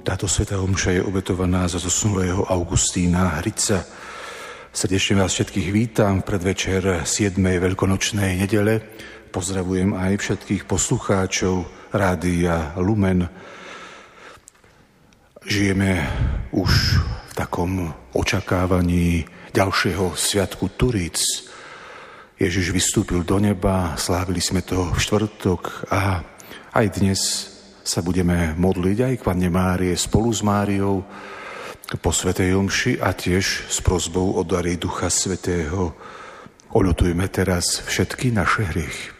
Táto svätá omša je obetovaná za zosnulého Augustína Hrica. Srdečne vás všetkých vítam v predvečer 7. veľkonočnej nedele. Pozdravujem aj všetkých poslucháčov Rádia Lumen. Žijeme už v takom očakávaní ďalšieho sviatku Turíc. Ježiš vystúpil do neba, slávili sme to v štvrtok a aj dnes sa budeme modliť aj k Panne Márie spolu s Máriou po svätej omši a tiež s prosbou o dary Ducha Svätého. Oľutujme teraz všetky naše hriechy.